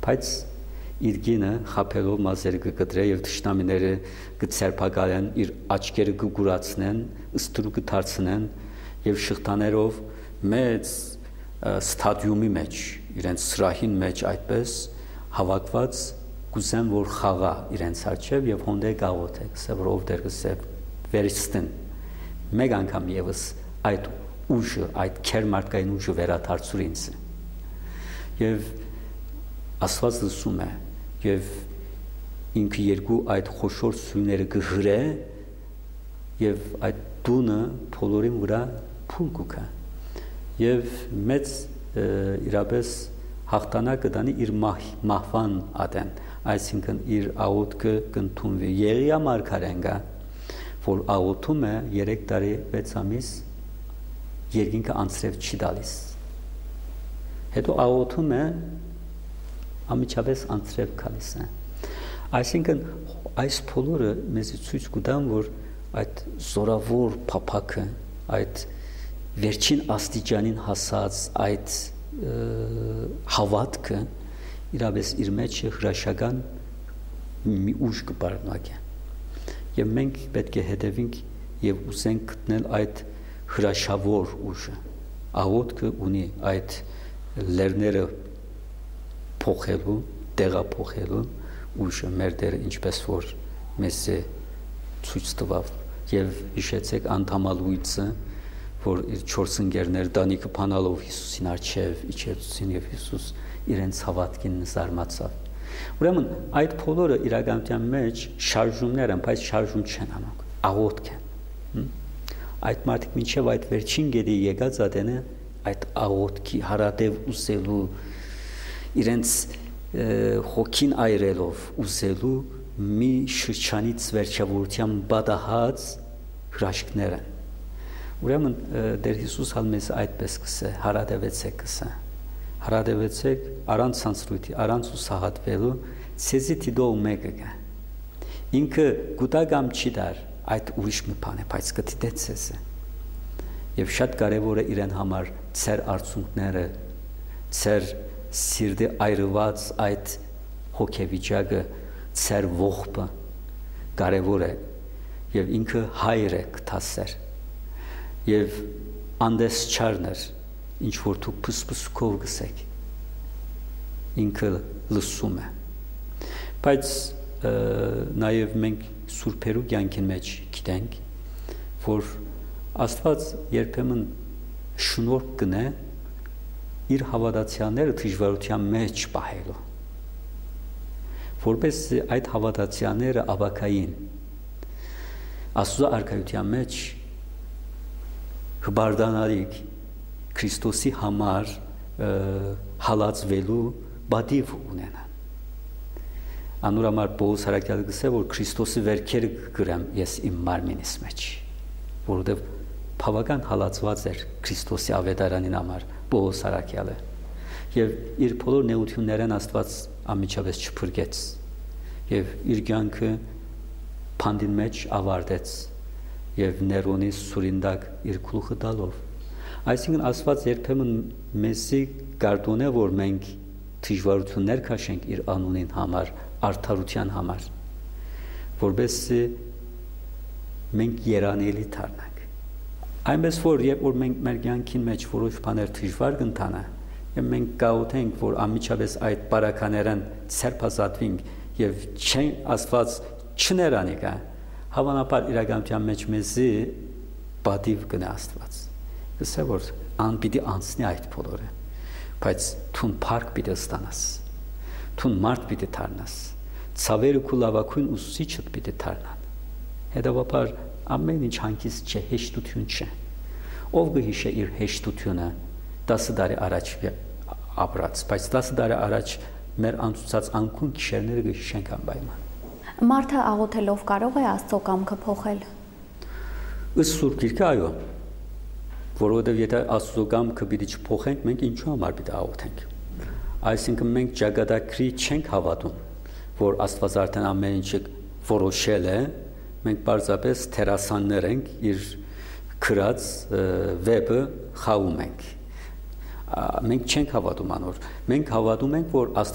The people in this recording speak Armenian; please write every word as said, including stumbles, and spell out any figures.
բայց իր գինը խափելով մազերը կկտրե եւ թշնամիները կցերպակալեն, իր աչքերը կգուրացնեն, ստրու կդարձնեն եւ շղթաներով մեծ ստադիումի մեջ, իրենց սրահին մեջ այդպես հավաքված կուզեն որ խաղա իրենց արջև եւ հոնդե գաղոթե, ասե որ ով դեր գսե վերստեն մեկ անգամ եւս այդ ուժը, այդ քերմարտկային ուժը վերադարձուր ինձ եւ Աստված լսում է եւ ինքը երկու այդ խոշոր սույները կհրե եւ այդ դունը բոլորին վրա փուլ կուքա եւ մեծ իրապես հաղթանակը դանի իր մահվան ադեն, այսինքն իր աղոթքը կընդունվի։ Եղիա մարգարեն գա, որ աղոթում է երեք տարի վեց ամիս երկինքը անցրև չի տալիս։ Հետո աղոթում է ամիջապես անցրև գալիս է։ Այսինքն այս բոլորը մեզ ցույց կտան, որ այդ զորավոր փափակը, այդ վերջին աստիճանին հասած այդ հավատքը իրապես իր մեջ հրաշական մի ուժ կբարնակի եւ մենք պետք է հետևենք եւ ուզենք գտնել այդ հրաշավոր ուժը աղոթքը ունի այդ լերները փոխելու տեղափոխելու ուժը մեր դերը ինչպես որ մեզ ցույց տվավ եւ հիշեցեք անդամալույցը որ իր չորս ընկերներ դանիքը փանալով Հիսուսին արչև իջեցին եւ Հիսուս իրենց հավատքին զարմացավ։ Ուրեմն այդ բոլորը իրականության մեջ շարժումներ են, բայց շարժում չեն անում, աղոթք են։ Այդ մարդիկ մինչև այդ վերջին գերի եկած ադենը այդ աղոթքի հարատև ուզելու իրենց հոգին այրելով ուզելու մի շրջանից վերջավորության բադահած հրաշքներ են։ Ուրեմն Տեր Հիսուս հալ մեզ այդպես կսե, հարադևեցեք կսե, հարադևեցեք առանց ցանցրույթի, առանց ուսահատվելու, ցեզի դիդող մեկը կա։ Ինքը գուտագամ չի դար, այդ ուրիշ մի բան է, բայց կդիտե ցեզը։ Եվ շատ կարևոր է իրեն համար ցեր արցունքները, ցեր սիրտի այրված այդ հոգեվիճակը, ցեր ողբը կարևոր է եւ ինքը հայր է կթասեր եւ անդես չարներ ինչ որ դուք փսփսքով գսեք ինքը լսում է բայց նաեւ մենք սուրբերու կյանքին մեջ գիտենք որ Աստված երբեմն շնորհք կնե իր հավատացյալները դժվարության մեջ պահելու որպես այդ հավատացյալները ավակային Աստծո արքայության մեջ հբարդանալիք Քրիստոսի համար հալածվելու բադիվ ունենան անուրամար Պողոս Հարակյալը գսե որ Քրիստոսի վերքերը գրեմ ես իմ մարմինիս մեջ որովհետև բավական հալածված էր Քրիստոսի ավետարանին համար Պողոս Հարակյալը եւ իր բոլոր նեղություններն Աստված ամիջապես չփրկեց եւ իր կյանքը փանդին մեջ ավարտեց եւ Ներոնի սուրինդակ իր գլուխը տալով այսինքն Աստված երբեմն մեզի գարդոնե որ մենք դժվարություններ քաշենք իր անունին համար արդարության համար որովհետեւ մենք երանելի դառնանք այնպես որ երբ որ մենք մեր կյանքին մեջ որոշ բաներ դժվար կընթանա եւ մենք գաղութենք որ ամիջապես այդ բարականերն ցերպազատվենք եւ չեն Աստված չներանի կա հավանաբար իրականության մեջ մեզի բադիվ կնա Աստված գսե որ ան պիտի անցնի այդ բոլորը բայց թուն փառք պիտի ստանաս թուն մարդ պիտի դառնաս ցավերը քու լավակույն ուսուցիչդ պիտի դառնան հետևաբար ամեն ինչ հանգիստ չէ հեշտություն չէ ով կհիշե իր հեշտությունը տասը տարի առաջ ապրած բայց տասը տարի առաջ մեր անցուցած անկուն գիշերները կհիշենք անպայման Մարդը աղոթելով կարող է Աստծո կամքը փոխել Ըստ Սուրբ Գիրքը այո որովհետև եթե Աստծո կամքը պիտի չփոխենք մենք ինչու համար պիտի աղոթենք այսինքն մենք ճակատագրի չենք հավատում որ Աստված արդեն ամեն ինչը որոշել է մենք պարզապես թերասաններ ենք իր քրած վեպը խաղում ենք մենք չենք հավատում անոր մենք հավատում ենք որ